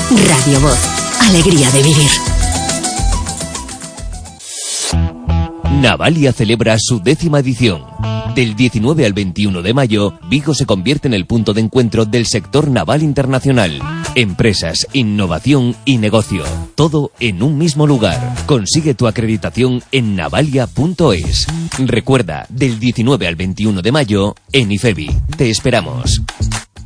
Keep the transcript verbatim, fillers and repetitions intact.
Radio Voz. Alegría de vivir. Navalia celebra su décima edición. Del diecinueve al veintiuno de mayo, Vigo se convierte en el punto de encuentro del sector naval internacional. Empresas, innovación y negocio. Todo en un mismo lugar. Consigue tu acreditación en navalia punto es. Recuerda, del diecinueve al veintiuno de mayo, en IFEBI. Te esperamos.